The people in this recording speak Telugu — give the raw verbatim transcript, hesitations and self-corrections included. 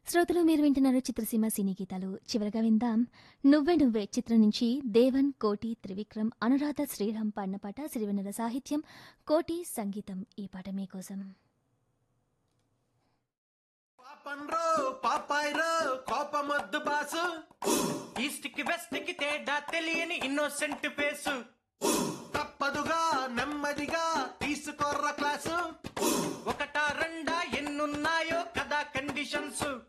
శ్రోతలు మీరు వింటున్నారు చిత్రసీమ సినీ గీతాలు. చివరగా విందాం 'నువ్వే నువ్వే' చిత్రం నుంచి దేవన్, కోటి, త్రివిక్రమ్, అనురాధ శ్రీరామ్ పాడిన పాట. సిరివెన్నెల సాహిత్యం, కోటి సంగీతం. ఈ పాట మీకోసం. పాపన్రో పాపాయ్రో కోపమొద్దు బాసు, ఈస్ట్ కి వెస్ట్ కి తేడా తెలియని ఇన్నోసెంట్ ఫేసు, తప్పదుగా నెమ్మదిగా తీసుకోర్ర క్లాసు, ఒకటా రెండా ఎన్నున్నాయో కదా కండిషన్స్.